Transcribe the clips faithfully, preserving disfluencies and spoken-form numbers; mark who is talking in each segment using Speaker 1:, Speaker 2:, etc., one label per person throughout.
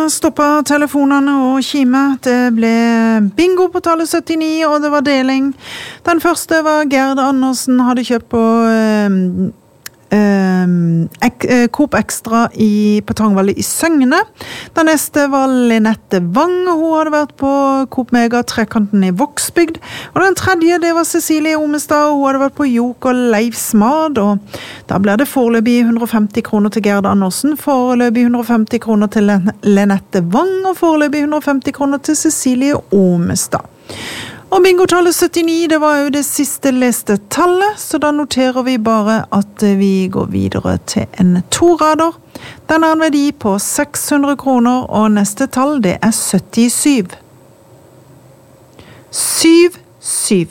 Speaker 1: stoppet telefonene og kime. Det ble bingo på tallet syttini, og det var deling. Den første var Gerd Andersen, hadde kjøpt på eh, eh, Coop Extra i, på Tangvall i Søgne. Den neste var Linette Wang, hun hadde vært på Coop Mega Trekanten i Voksbygd. Og den tredje, det var Cecilie Omestad, hun hadde vært på Jok og Leifs Mad, og da ble det foreløpig hundre og femti kroner til Gerd Andersen, foreløpig hundre og femti kroner til Linette Wang, og foreløpig hundre og femti kroner til Cecilie Omestad. Og bingotallet syttini, det var jo det siste leste tallet, så da noterer vi bare at vi går videre til en torader. Den har en verdi på seks hundre kroner, og neste tall det er syttisyv. Syv, syv.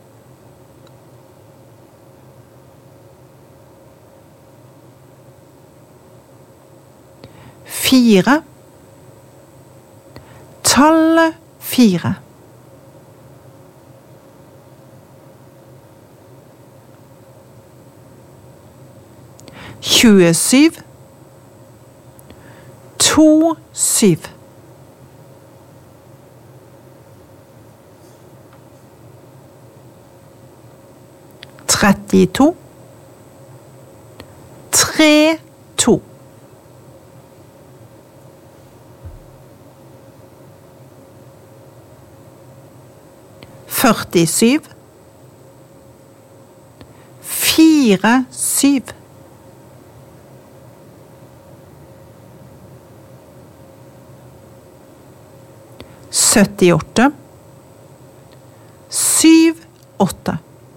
Speaker 1: Fire. Tallet fire. tjuesyv, to, syv. trettito, tre, to. førtisyv, fire, syv. syttiåtte, syv, åtte.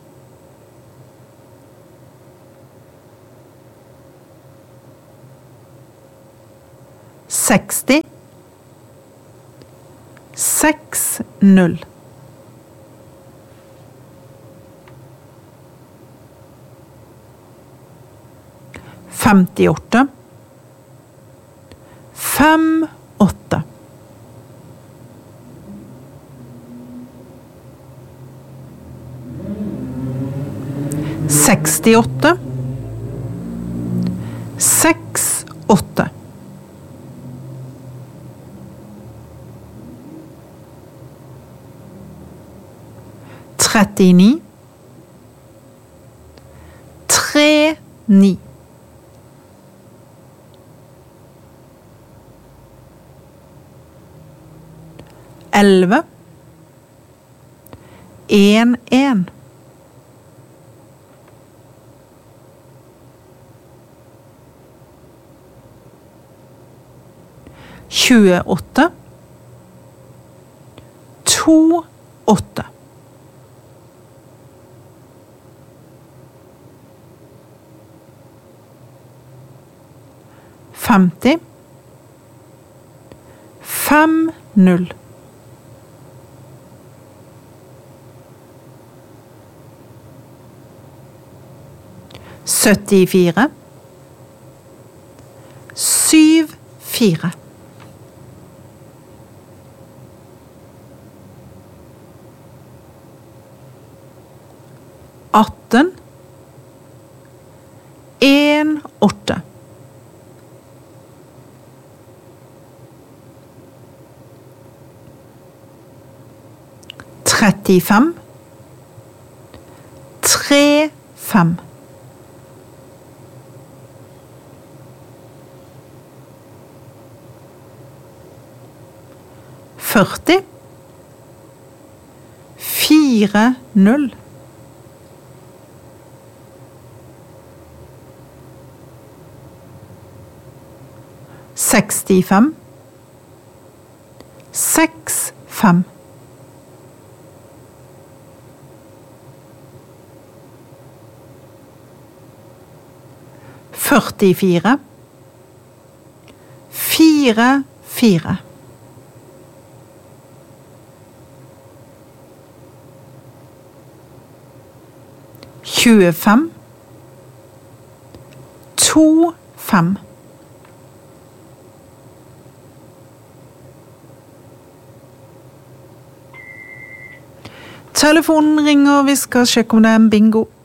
Speaker 1: seksti, seks, null. femtiåtte, fem, åtte. sekstiåtte, seks, åtte. trettini, tre, ni. elleve, en, en. tjueåtte, to, åtte. femti, fem, null. syttifire, syv, fire. atten, en, åtte. trettifem, tre, fem. førti, fire, null. sekstifem, seks, fem. førtifire, fire, fire. tjuefem, to, fem. Telefonen ringer, vi skal sjekke om det er en bingo.